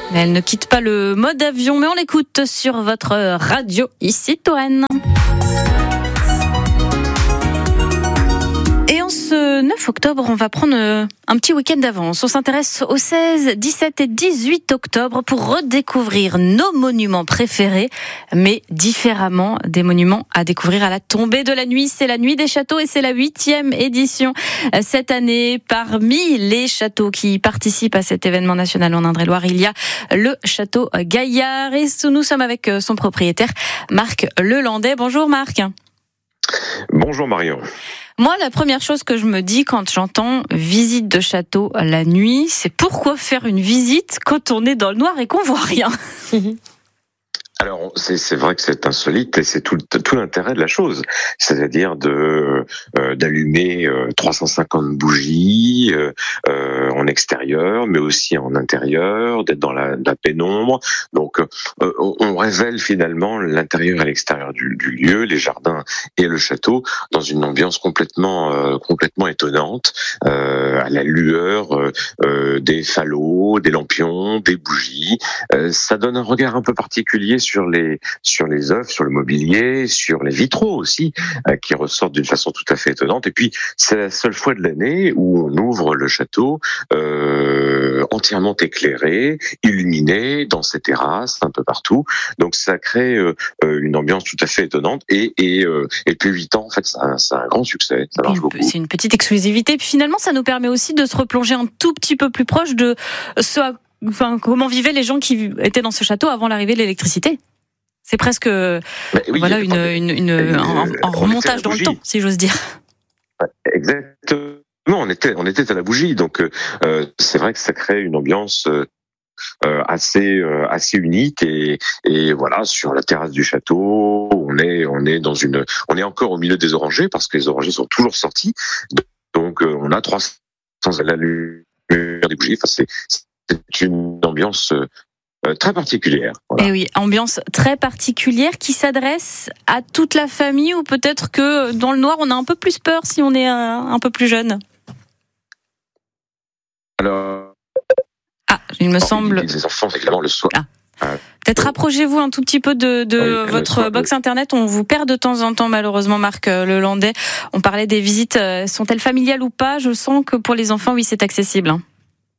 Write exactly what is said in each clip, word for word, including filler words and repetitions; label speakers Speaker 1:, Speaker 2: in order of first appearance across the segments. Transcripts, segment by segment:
Speaker 1: Elle ne quitte pas le mode avion, mais on l'écoute sur votre radio, ici Touraine. Et en ce neuf octobre, on va prendre un petit week-end d'avance. On s'intéresse aux seize, dix-sept et dix-huit octobre pour redécouvrir nos monuments préférés, mais différemment, des monuments à découvrir à la tombée de la nuit. C'est la Nuit des Châteaux et c'est la huitième édition cette année. Parmi les châteaux qui participent à cet événement national en Indre-et-Loire, il y a le château Gaillard et nous sommes avec son propriétaire, Marc Lelandais. Bonjour Marc.
Speaker 2: Bonjour Marion.
Speaker 1: Moi, la première chose que je me dis quand j'entends visite de château la nuit, c'est pourquoi faire une visite quand on est dans le noir et qu'on voit rien.
Speaker 2: Alors, c'est, c'est vrai que c'est insolite et c'est tout, tout l'intérêt de la chose, c'est-à-dire de euh, d'allumer euh, trois cent cinquante bougies euh, euh, en extérieur, mais aussi en intérieur, d'être dans la, la pénombre. Donc, euh, on, on révèle finalement l'intérieur et l'extérieur du, du lieu, les jardins et le château, dans une ambiance complètement euh, complètement étonnante, euh, à la lueur euh, euh, des falots, des lampions, des bougies. Euh, ça donne un regard un peu particulier sur les sur les œuvres, sur le mobilier, sur les vitraux aussi, euh, qui ressortent d'une façon tout à fait étonnante. Et puis c'est la seule fois de l'année où on ouvre le château euh, entièrement éclairé, illuminé dans ses terrasses un peu partout. Donc ça crée euh, une ambiance tout à fait étonnante. Et et euh, et depuis huit ans, en fait, c'est un, c'est un grand succès. Ça marche beaucoup.
Speaker 1: C'est une petite exclusivité. Puis finalement, ça nous permet aussi de se replonger un tout petit peu plus proche de ce à Enfin, comment vivaient les gens qui étaient dans ce château avant l'arrivée de l'électricité? C'est presque, oui, voilà, une, une, une, un, un remontage dans le temps, si j'ose dire.
Speaker 2: Exactement. On était, on était à la bougie, donc euh, c'est vrai que ça crée une ambiance euh, assez, euh, assez unique et, et voilà, sur la terrasse du château, on est, on est dans une, on est encore au milieu des orangers parce que les orangers sont toujours sortis, donc euh, on a trois cents à la lumière des bougies. Enfin, c'est C'est une ambiance euh, très particulière. Voilà.
Speaker 1: Et oui, ambiance très particulière qui s'adresse à toute la famille ou peut-être que dans le noir, on a un peu plus peur si on est un, un peu plus jeune.
Speaker 2: Alors,
Speaker 1: ah, il me semble.
Speaker 2: Les enfants, évidemment, le soir.
Speaker 1: Ah. Euh, Peut-être rapprochez-vous un tout petit peu de, de oui, votre soir, box internet. On vous perd de temps en temps, malheureusement, Marc Lelandais. On parlait des visites. Sont-elles familiales ou pas? Je sens que pour les enfants, oui, c'est accessible. Hein.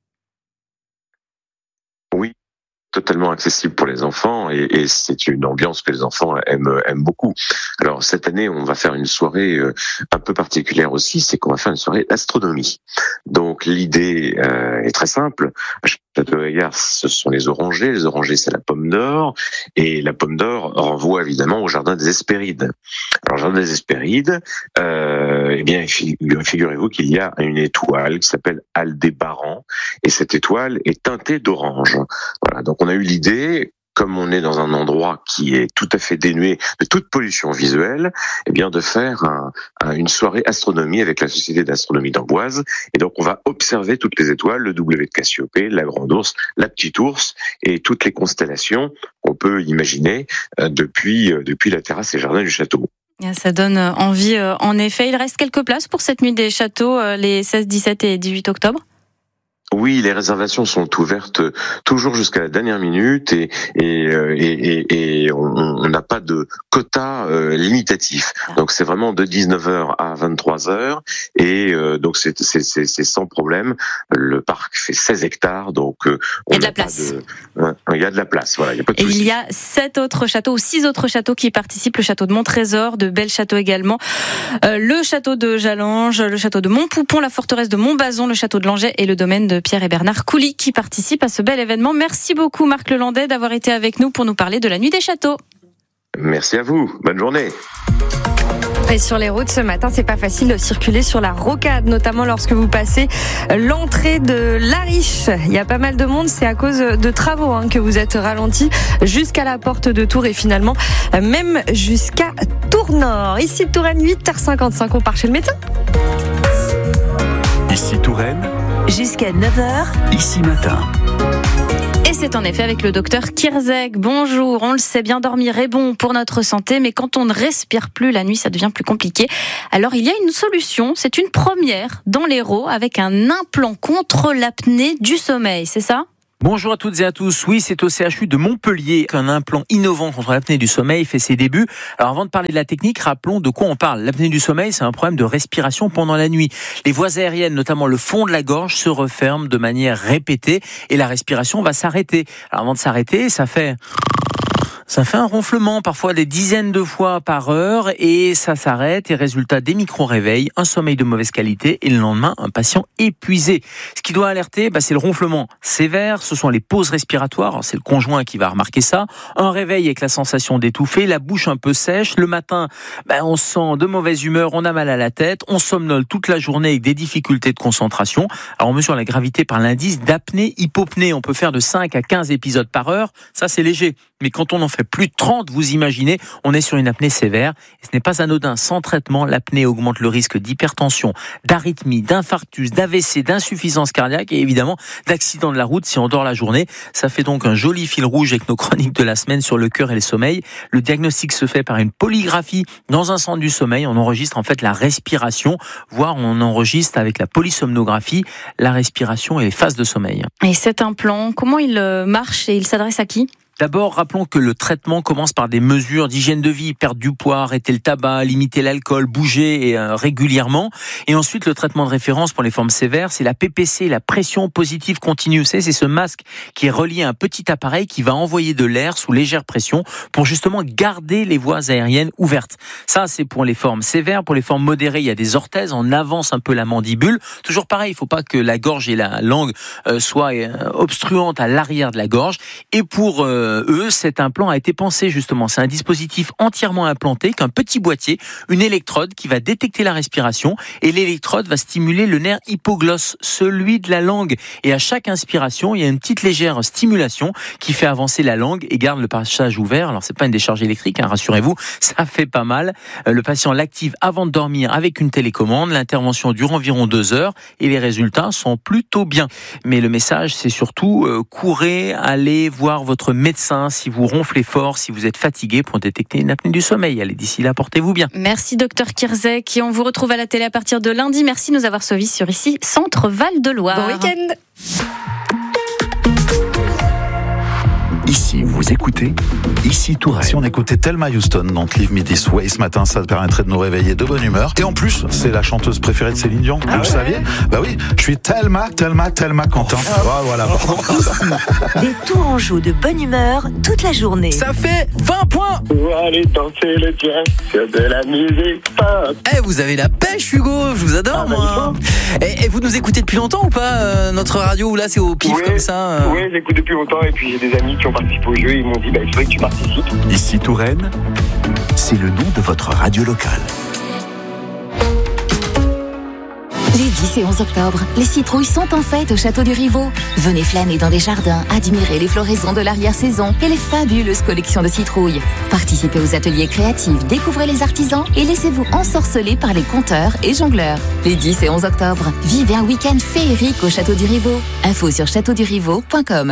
Speaker 2: Oui, totalement accessible pour les enfants et, et c'est une ambiance que les enfants aiment, aiment beaucoup. Alors cette année, on va faire une soirée un peu particulière aussi, c'est qu'on va faire une soirée d'astronomie. Donc l'idée euh, est très simple. Château Gaillard, ce sont les orangers. Les orangers, c'est la pomme d'or. Et la pomme d'or renvoie évidemment au jardin des Hespérides. Alors, jardin des Hespérides, euh, eh bien, figurez-vous qu'il y a une étoile qui s'appelle Aldébaran. Et cette étoile est teintée d'orange. Voilà. Donc, on a eu l'idée, comme on est dans un endroit qui est tout à fait dénué de toute pollution visuelle, eh bien de faire un, un, une soirée astronomie avec la Société d'astronomie d'Amboise. Et donc on va observer toutes les étoiles, le W de Cassiopée, la Grande Ourse, la Petite Ourse et toutes les constellations qu'on peut imaginer euh, depuis euh, depuis la terrasse et jardin du château.
Speaker 1: Ça donne envie. En effet, il reste quelques places pour cette nuit des châteaux les seize, dix-sept et dix-huit octobre.
Speaker 2: Oui, les réservations sont ouvertes toujours jusqu'à la dernière minute et et et, et on n'a pas de quota euh, limitatif. Donc c'est vraiment de dix-neuf heures à vingt-trois heures et euh, donc c'est c'est c'est c'est sans problème. Le parc fait seize hectares, donc euh, on
Speaker 1: il y a de la place.
Speaker 2: De, euh, il y a de la place, voilà. Il y a pas de
Speaker 1: et
Speaker 2: souci.
Speaker 1: Il y a sept autres châteaux ou six autres châteaux qui participent. Le château de Montrésor, de Belchâteau également, euh, le château de Jalange, le château de Montpoupon, la forteresse de Montbazon, le château de Langeais et le domaine de Pierre et Bernard Coulis qui participent à ce bel événement. Merci beaucoup Marc Lelandais d'avoir été avec nous pour nous parler de la Nuit des Châteaux.
Speaker 2: Merci à vous, bonne journée.
Speaker 3: Et sur les routes ce matin, c'est pas facile de circuler sur la rocade, notamment lorsque vous passez l'entrée de l'Ariche. Il y a pas mal de monde, c'est à cause de travaux hein, que vous êtes ralenti jusqu'à la porte de Tours et finalement même jusqu'à Tours-Nord. Ici Touraine, huit heures cinquante-cinq, on part chez le médecin.
Speaker 4: Ici Touraine.
Speaker 5: Jusqu'à neuf heures.
Speaker 4: Ici matin.
Speaker 1: Et c'est en effet avec le docteur Kirzek. Bonjour, on le sait, bien dormir est bon pour notre santé, mais quand on ne respire plus la nuit, ça devient plus compliqué. Alors il y a une solution, c'est une première dans l'Hérault avec un implant contre l'apnée du sommeil, c'est ça ?
Speaker 4: Bonjour à toutes et à tous. Oui, c'est au C H U de Montpellier qu'un implant innovant contre l'apnée du sommeil fait ses débuts. Alors avant de parler de la technique, rappelons de quoi on parle. L'apnée du sommeil, c'est un problème de respiration pendant la nuit. Les voies aériennes, notamment le fond de la gorge, se referment de manière répétée et la respiration va s'arrêter. Alors avant de s'arrêter, ça fait... Ça fait un ronflement, parfois des dizaines de fois par heure, et ça s'arrête, et résultat, des micro-réveils, un sommeil de mauvaise qualité, et le lendemain, un patient épuisé. Ce qui doit alerter, bah, c'est le ronflement sévère, ce sont les pauses respiratoires, alors, c'est le conjoint qui va remarquer ça, un réveil avec la sensation d'étouffer, la bouche un peu sèche, le matin, bah, on se sent de mauvaise humeur, on a mal à la tête, on somnole toute la journée avec des difficultés de concentration. Alors on mesure la gravité par l'indice d'apnée-hypopnée, on peut faire de cinq à quinze épisodes par heure, ça c'est léger. Mais quand on en fait plus de trente, vous imaginez, on est sur une apnée sévère. Et ce n'est pas anodin. Sans traitement, l'apnée augmente le risque d'hypertension, d'arythmie, d'infarctus, d'A V C, d'insuffisance cardiaque et évidemment d'accident de la route si on dort la journée. Ça fait donc un joli fil rouge avec nos chroniques de la semaine sur le cœur et le sommeil. Le diagnostic se fait par une polygraphie dans un centre du sommeil. On enregistre en fait la respiration, voire on enregistre avec la polysomnographie la respiration et les phases de sommeil.
Speaker 1: Et cet implant, comment il marche et il s'adresse à qui ?
Speaker 4: D'abord, rappelons que le traitement commence par des mesures d'hygiène de vie, perdre du poids, arrêter le tabac, limiter l'alcool, bouger et, euh, régulièrement. Et ensuite, le traitement de référence pour les formes sévères, c'est la P P C, la pression positive continue. C'est, c'est ce masque qui est relié à un petit appareil qui va envoyer de l'air sous légère pression pour justement garder les voies aériennes ouvertes. Ça, c'est pour les formes sévères. Pour les formes modérées, il y a des orthèses. On avance un peu la mandibule. Toujours pareil, il ne faut pas que la gorge et la langue euh, soient euh, obstruantes à l'arrière de la gorge. Et pour... Euh, eux, cet implant a été pensé justement. C'est un dispositif entièrement implanté, qu'un petit boîtier, une électrode qui va détecter la respiration et l'électrode va stimuler le nerf hypoglosse, celui de la langue. Et à chaque inspiration, il y a une petite légère stimulation qui fait avancer la langue et garde le passage ouvert. Alors c'est pas une décharge électrique, hein, rassurez-vous, ça fait pas mal. Le patient l'active avant de dormir avec une télécommande. L'intervention dure environ deux heures et les résultats sont plutôt bien. Mais le message, c'est surtout euh, courez, allez voir votre médecin si vous ronflez fort, si vous êtes fatigué pour détecter une apnée du sommeil. Allez, d'ici là, portez-vous bien.
Speaker 1: Merci docteur Kirzek et on vous retrouve à la télé à partir de lundi. Merci de nous avoir suivis sur ici, Centre Val-de-Loire.
Speaker 3: Bon week-end.
Speaker 6: Ici, vous écoutez Ici Touraine. Si on écoutait Thelma Houston dans Leave Me This Way ce matin, ça permettrait de nous réveiller de bonne humeur. Et en plus, c'est la chanteuse préférée de Céline Dion.
Speaker 3: Ah
Speaker 6: vous
Speaker 3: ouais.
Speaker 6: le saviez ? Bah oui, je suis Thelma, Thelma, Thelma Quentin. Oh, oh, voilà, pardon.
Speaker 5: Ici, des Tourangeaux de bonne humeur toute la journée.
Speaker 4: Ça fait vingt points.
Speaker 7: Pour aller danser le jazz sur de la musique pop.
Speaker 8: Eh, vous avez la pêche, Hugo. Je vous adore,
Speaker 7: Ah,
Speaker 8: moi. Et, et vous nous écoutez depuis longtemps ou pas, euh, notre radio, ou là c'est au pif
Speaker 7: Ouais,
Speaker 8: comme ça euh...
Speaker 7: Oui, j'écoute depuis longtemps et puis j'ai des amis qui ont participé au jeu et ils m'ont dit bah, il faudrait que tu participes.
Speaker 6: Ici Touraine, c'est le nom de votre radio locale.
Speaker 9: Les dix et onze octobre, les citrouilles sont en fête au Château du Rivaux. Venez flâner dans des jardins, admirer les floraisons de l'arrière-saison et les fabuleuses collections de citrouilles. Participez aux ateliers créatifs, découvrez les artisans et laissez-vous ensorceler par les conteurs et jongleurs. Les dix et onze octobre, vivez un week-end féerique au Château du Rivaux. Info sur château du rivaux point com.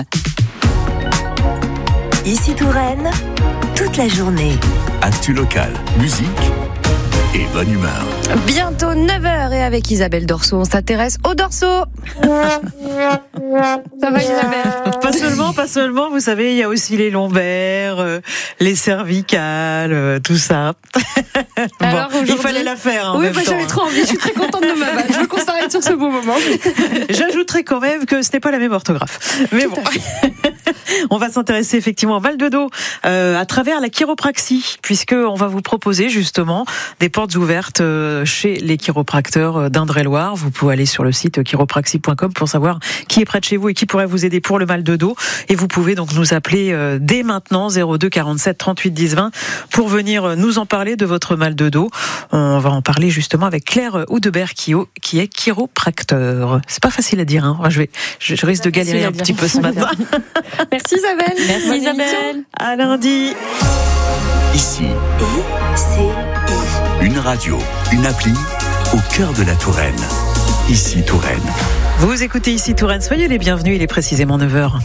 Speaker 5: Ici Touraine, toute la journée.
Speaker 6: Actu locale, musique et bonne humeur.
Speaker 3: Bientôt neuf heures et avec Isabelle Dorso, on s'intéresse au dorso. Ça va Isabelle ?
Speaker 10: Pas seulement, pas seulement, vous savez, il y a aussi les lombaires, euh, les cervicales, euh, tout ça.
Speaker 3: Alors,
Speaker 10: bon, il fallait la faire. En
Speaker 3: Oui,
Speaker 10: même
Speaker 3: bah,
Speaker 10: temps,
Speaker 3: j'avais
Speaker 10: hein.
Speaker 3: trop envie, je suis très contente de ma vanne. Je veux qu'on s'arrête sur ce beau moment.
Speaker 10: J'ajouterai quand même que ce n'est pas la même orthographe. Mais bon. On va s'intéresser effectivement au mal de dos euh, à travers la chiropraxie, puisque on va vous proposer justement des portes ouvertes euh, chez les chiropracteurs d'Indre-et-Loire. Vous pouvez aller sur le site chiropraxie point com pour savoir qui est près de chez vous et qui pourrait vous aider pour le mal de dos. Et vous pouvez donc nous appeler euh, dès maintenant zéro deux quarante-sept trente-huit dix vingt pour venir nous en parler de votre mal de dos. On va en parler justement avec Claire Oudebert qui est chiropracteur. C'est pas facile à dire, hein. Je vais, je, je risque de galérer un petit peu ce matin.
Speaker 3: Merci Isabelle.
Speaker 1: Merci
Speaker 3: Bonne
Speaker 1: Isabelle.
Speaker 3: émission.
Speaker 10: À lundi.
Speaker 6: Ici,
Speaker 5: I C I.
Speaker 6: une radio, une appli au cœur de la Touraine. Ici Touraine.
Speaker 10: Vous écoutez Ici Touraine, soyez les bienvenus, il est précisément neuf heures.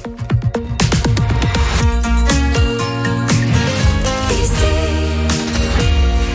Speaker 10: À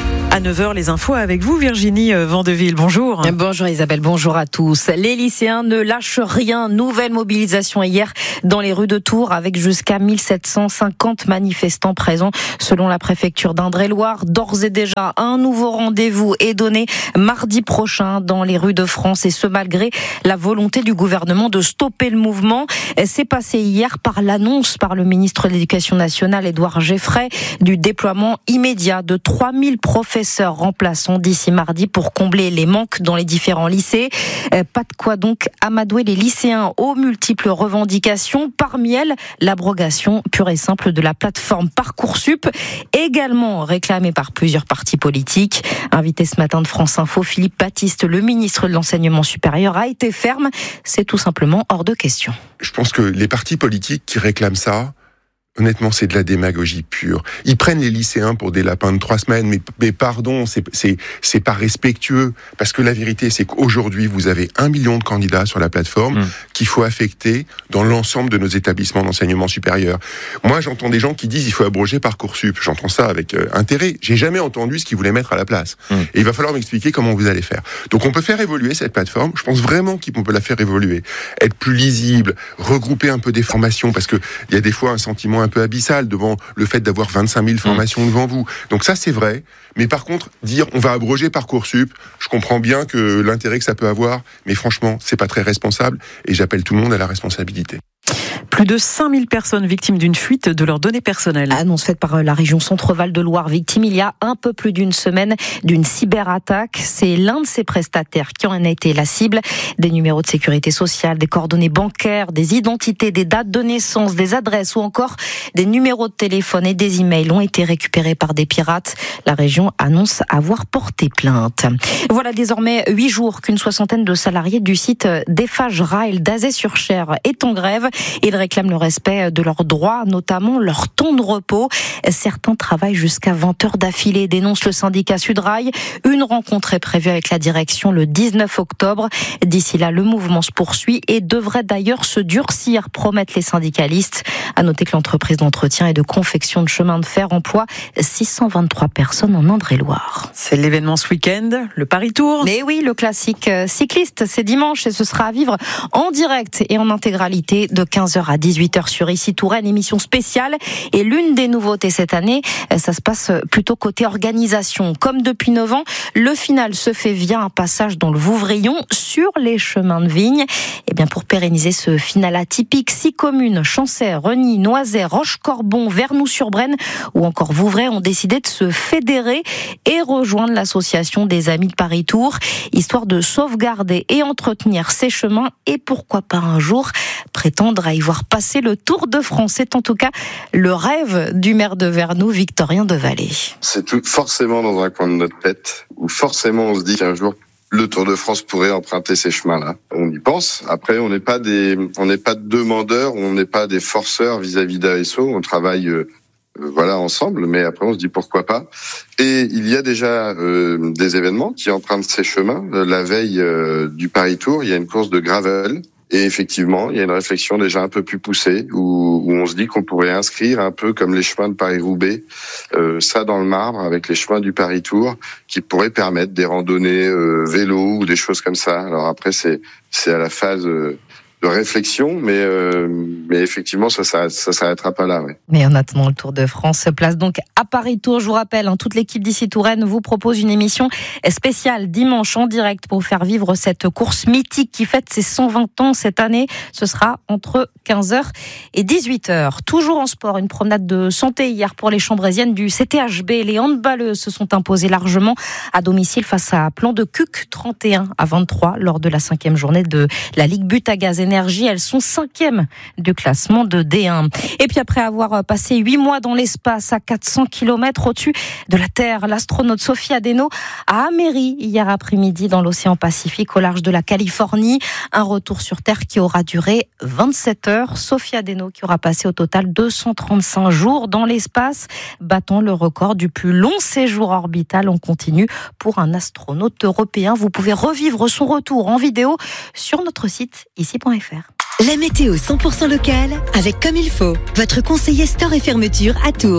Speaker 10: neuf heures, les infos avec vous, Virginie Vandeville. Bonjour.
Speaker 3: Bonjour Isabelle, bonjour à tous. Les lycéens ne lâchent rien. Nouvelle mobilisation hier dans les rues de Tours avec jusqu'à mille sept cent cinquante manifestants présents selon la préfecture d'Indre-et-Loire. D'ores et déjà, un nouveau rendez-vous est donné mardi prochain dans les rues de France et ce malgré la volonté du gouvernement de stopper le mouvement. C'est passé hier par l'annonce par le ministre de l'Éducation nationale, Édouard Geffray, du déploiement immédiat de trois mille professeurs remplaçants d'ici mardi pour combler les manques dans les différents lycées. Pas de quoi donc amadouer les lycéens aux multiples revendications. Parmi elles, l'abrogation pure et simple de la plateforme Parcoursup, également réclamée par plusieurs partis politiques. Invité ce matin de France Info, Philippe Baptiste, le ministre de l'Enseignement supérieur, a été ferme. C'est tout simplement hors de question.
Speaker 11: Je pense que les partis politiques qui réclament ça, honnêtement, c'est de la démagogie pure. Ils prennent les lycéens pour des lapins de trois semaines, mais, mais pardon, c'est, c'est, c'est pas respectueux. Parce que la vérité, c'est qu'aujourd'hui, vous avez un million de candidats sur la plateforme mmh. qu'il faut affecter dans l'ensemble de nos établissements d'enseignement supérieur. Moi, j'entends des gens qui disent il faut abroger Parcoursup. J'entends ça avec euh, intérêt. J'ai jamais entendu ce qu'ils voulaient mettre à la place. Mmh. Et il va falloir m'expliquer comment vous allez faire. Donc, on peut faire évoluer cette plateforme. Je pense vraiment qu'on peut la faire évoluer. Être plus lisible, regrouper un peu des formations, parce que il y a des fois un sentiment un peu abyssal devant le fait d'avoir vingt-cinq mille formations mmh. devant vous. Donc ça, c'est vrai. Mais par contre, dire on va abroger Parcoursup, je comprends bien que l'intérêt que ça peut avoir, mais franchement, c'est pas très responsable et j'appelle tout le monde à la responsabilité.
Speaker 10: Plus de cinq mille personnes victimes d'une fuite de leurs données personnelles.
Speaker 3: Annonce faite par la région Centre-Val de Loire, victime il y a un peu plus d'une semaine d'une cyberattaque. C'est l'un de ses prestataires qui en a été la cible. Des numéros de sécurité sociale, des coordonnées bancaires, des identités, des dates de naissance, des adresses ou encore des numéros de téléphone et des emails ont été récupérés par des pirates. La région annonce avoir porté plainte. Voilà désormais huit jours qu'une soixantaine de salariés du site d'Eiffage Rail d'Azay-sur-Cher est en grève. Ils réclament le respect de leurs droits, notamment leur temps de repos. Certains travaillent jusqu'à vingt heures d'affilée, dénonce le syndicat Sudrail. Une rencontre est prévue avec la direction le dix-neuf octobre. D'ici là, le mouvement se poursuit et devrait d'ailleurs se durcir, promettent les syndicalistes. À noter que l'entreprise d'entretien et de confection de chemin de fer emploie six cent vingt-trois personnes en Indre-et-Loire.
Speaker 10: C'est l'événement ce week-end, le Paris Tour.
Speaker 3: Mais oui, le classique cycliste, c'est dimanche et ce sera à vivre en direct et en intégralité de quinze heures à dix-huit heures sur Ici Touraine, émission spéciale. Et l'une des nouveautés cette année, ça se passe plutôt côté organisation. Comme depuis neuf ans, le final se fait via un passage dans le Vouvrayon sur les chemins de vigne. Et bien pour pérenniser ce final atypique, six communes, Chancey, Reny, Noisey, Roche-Corbon, Vernoux-sur-Brenne ou encore Vouvray ont décidé de se fédérer et rejoindre l'association des Amis de Paris Tour, histoire de sauvegarder et entretenir ces chemins et pourquoi pas un jour prétendre à y voir passer le Tour de France. C'est en tout cas le rêve du maire de Vernoux, Victorien Devallée.
Speaker 12: C'est tout forcément dans un coin de notre tête, où forcément on se dit qu'un jour le Tour de France pourrait emprunter ces chemins-là. On y pense. Après, on n'est pas des, on n'est pas demandeurs, on n'est pas des forceurs vis-à-vis d'A S O. On travaille, euh, voilà, ensemble. Mais après, on se dit pourquoi pas. Et il y a déjà euh, des événements qui empruntent ces chemins. La veille euh, du Paris Tour, il y a une course de gravel. Et effectivement, il y a une réflexion déjà un peu plus poussée où, où on se dit qu'on pourrait inscrire un peu comme les chemins de Paris-Roubaix, euh, ça dans le marbre avec les chemins du Paris-Tour qui pourraient permettre des randonnées euh, vélo ou des choses comme ça. Alors après, c'est c'est à la phase euh, de réflexion, mais euh, mais effectivement, ça ça ça s'arrêtera pas là. Ouais.
Speaker 3: Mais en attendant, le Tour de France se place donc à Paris Tour. Je vous rappelle, hein, toute l'équipe d'Ici Touraine vous propose une émission spéciale dimanche en direct pour faire vivre cette course mythique qui fête ses cent vingt ans cette année. Ce sera entre quinze heures et dix-huit heures. Toujours en sport, une promenade de santé hier pour les Chambrésiennes du C T H B. Les handballeuses se sont imposées largement à domicile face à Plan de Cuc, trente et un à vingt-trois lors de la cinquième journée de la Ligue Butagaz Énergie. Elles sont cinquièmes du classement de D un. Et puis après avoir passé huit mois dans l'espace à quatre cents kilomètres au-dessus de la Terre, l'astronaute Sophie Adeno a améri hier après-midi dans l'océan Pacifique au large de la Californie. Un retour sur Terre qui aura duré vingt-sept heures. Sophie Adeno qui aura passé au total deux cent trente-cinq jours dans l'espace, battant le record du plus long séjour orbital en continu pour un astronaute européen. Vous pouvez revivre son retour en vidéo sur notre site ici point f r.
Speaker 5: La météo cent pour cent locale avec Comme il faut, votre conseiller store et fermeture à Tours.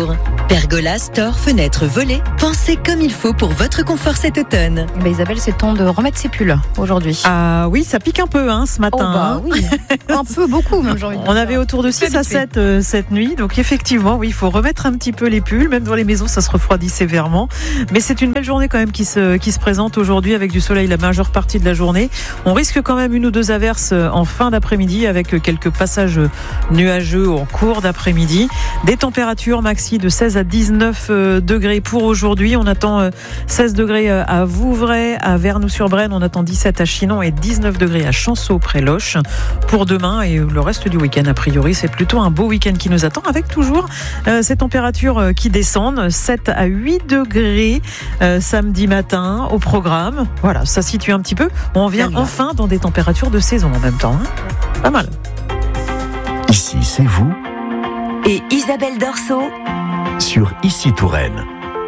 Speaker 13: Pergola, store, fenêtres, volets, pensez comme il faut pour votre confort cet automne.
Speaker 3: Bah Isabelle, c'est temps de remettre ses pulls aujourd'hui.
Speaker 10: Ah oui, ça pique un peu hein, ce matin.
Speaker 3: Oh bah oui, un peu beaucoup même, j'ai envie de dire.
Speaker 10: On avait autour de six à sept euh, cette nuit, donc effectivement, oui, il faut remettre un petit peu les pulls, même dans les maisons, ça se refroidit sévèrement. Mais c'est une belle journée quand même qui se, qui se présente aujourd'hui avec du soleil la majeure partie de la journée. On risque quand même une ou deux averses en fin d'après-midi avec quelques passages nuageux en cours d'après-midi. Des températures maxi de seize à dix-neuf degrés pour aujourd'hui. On attend seize degrés à Vouvray, à Vernoux-sur-Brenne. On attend dix-sept à Chinon et dix-neuf degrés à Chanceau-près-Loche. Pour demain et le reste du week-end, a priori, c'est plutôt un beau week-end qui nous attend avec toujours euh, ces températures qui descendent. sept à huit degrés euh, samedi matin au programme. Voilà, ça situe un petit peu. On vient enfin dans des températures de saison en même temps. Hein. Pas mal.
Speaker 14: Ici, c'est vous.
Speaker 5: Et Isabelle Dorso
Speaker 14: Sur Ici Touraine.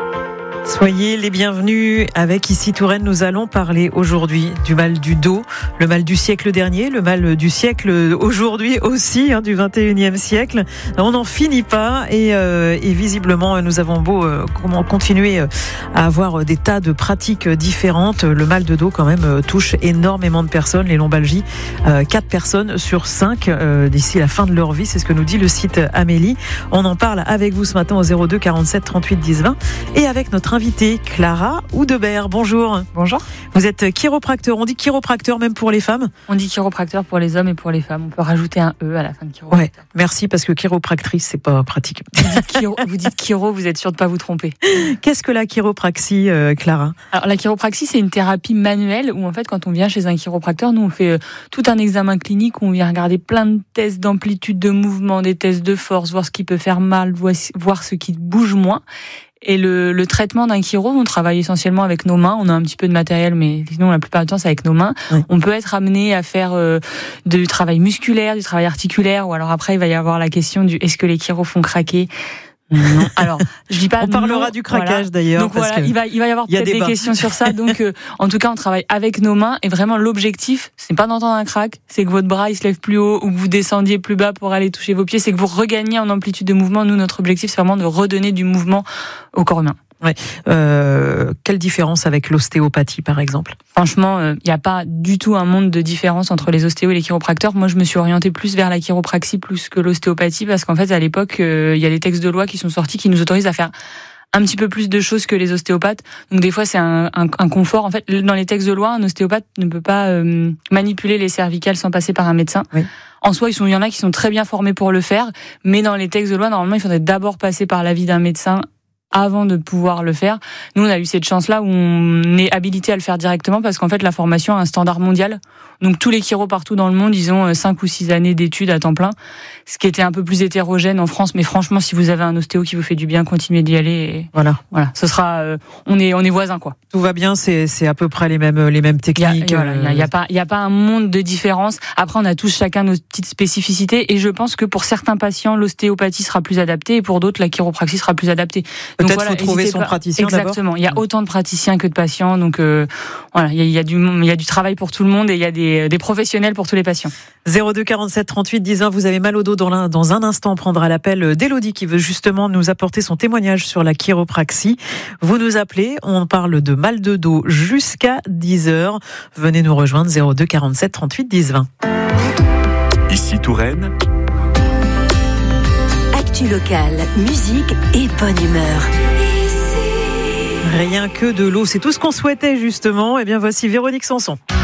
Speaker 10: Soyez les bienvenus avec Ici Touraine. Nous allons parler aujourd'hui du mal du dos, le mal du siècle dernier, le mal du siècle aujourd'hui aussi, hein, du vingt et unième siècle. On n'en finit pas et, euh, et visiblement nous avons beau euh, comment continuer à avoir des tas de pratiques différentes. Le mal de dos quand même touche énormément de personnes. Les lombalgies, euh, quatre personnes sur cinq euh, d'ici la fin de leur vie. C'est ce que nous dit le site Amélie. On en parle avec vous ce matin au zéro deux quarante-sept trente-huit dix vingt et avec notre invitée Clara Oudebert. Bonjour.
Speaker 15: Bonjour.
Speaker 10: Vous êtes chiropracteur. On dit chiropracteur même pour les femmes ?
Speaker 15: On dit chiropracteur pour les hommes et pour les femmes. On peut rajouter un E à la fin de chiropracteur.
Speaker 10: Ouais, merci parce que chiropractrice, c'est pas pratique.
Speaker 15: Vous dites chiro, vous dites chiro, vous êtes sûr de pas vous tromper.
Speaker 10: Qu'est-ce que la chiropraxie, euh, Clara ?
Speaker 15: Alors la chiropraxie, c'est une thérapie manuelle où en fait quand on vient chez un chiropracteur, nous on fait euh, tout un examen clinique où on vient regarder plein de tests d'amplitude de mouvement, des tests de force, voir ce qui peut faire mal, voir ce qui bouge moins. Et le, le traitement d'un chiro, on travaille essentiellement avec nos mains. On a un petit peu de matériel, mais sinon la plupart du temps c'est avec nos mains. Oui. On peut être amené à faire euh, du travail musculaire, du travail articulaire, ou alors après il va y avoir la question du est-ce que les chiros font craquer ? Non. Alors, je dis pas.
Speaker 10: On parlera
Speaker 15: non,
Speaker 10: du craquage
Speaker 15: voilà.
Speaker 10: d'ailleurs.
Speaker 15: Donc voilà, il va, il va y avoir
Speaker 10: y
Speaker 15: peut-être des, des questions sur ça. Donc, euh, en tout cas, on travaille avec nos mains et vraiment l'objectif, c'est pas d'entendre un crack, c'est que votre bras il se lève plus haut ou que vous descendiez plus bas pour aller toucher vos pieds, c'est que vous regagniez en amplitude de mouvement. Nous, notre objectif, c'est vraiment de redonner du mouvement au corps humain.
Speaker 10: Ouais. Euh, quelle différence avec l'ostéopathie, par exemple ?
Speaker 15: Franchement, il euh, n'y a pas du tout un monde de différence entre les ostéos et les chiropracteurs. Moi, je me suis orientée plus vers la chiropraxie plus que l'ostéopathie parce qu'en fait, à l'époque, il euh, y a des textes de loi qui sont sortis qui nous autorisent à faire un petit peu plus de choses que les ostéopathes. Donc des fois, c'est un, un, un confort. En fait, dans les textes de loi, un ostéopathe ne peut pas euh, manipuler les cervicales sans passer par un médecin. Oui. En soi, il y en a qui sont très bien formés pour le faire, mais dans les textes de loi, normalement, il faudrait d'abord passer par l'avis d'un médecin avant de pouvoir le faire. Nous, on a eu cette chance-là où on est habilité à le faire directement parce qu'en fait, la formation a un standard mondial. Donc, tous les chiros partout dans le monde, ils ont cinq ou six années d'études à temps plein. Ce qui était un peu plus hétérogène en France. Mais franchement, si vous avez un ostéo qui vous fait du bien, continuez d'y aller. Et
Speaker 10: voilà.
Speaker 15: Voilà. Ce sera, euh, on est, on est voisins, quoi.
Speaker 10: Tout va bien. C'est, c'est à peu près les mêmes, les mêmes techniques.
Speaker 15: Il y a, voilà, il y a pas, il y a pas un monde de différence. Après, on a tous chacun nos petites spécificités. Et je pense que pour certains patients, l'ostéopathie sera plus adaptée et pour d'autres, la chiropraxie sera plus adaptée.
Speaker 10: Peut-être voilà, faut trouver son pas. praticien
Speaker 15: Exactement.
Speaker 10: d'abord.
Speaker 15: Exactement. Il y a autant de praticiens que de patients. Donc, euh, voilà. Il y a, il y a du, il y a du travail pour tout le monde et il y a des, des professionnels pour tous les patients.
Speaker 10: zéro deux quarante-sept trente-huit dix vingt. Vous avez mal au dos dans, l'un, dans un instant. On prendra l'appel d'Élodie qui veut justement nous apporter son témoignage sur la chiropraxie. Vous nous appelez. On parle de mal de dos jusqu'à dix heures. Venez nous rejoindre zéro deux quarante-sept trente-huit dix vingt.
Speaker 14: Ici Touraine.
Speaker 5: Actu locale, musique et bonne humeur.
Speaker 10: Rien que de l'eau, c'est tout ce qu'on souhaitait justement. Et bien voici Véronique Sanson.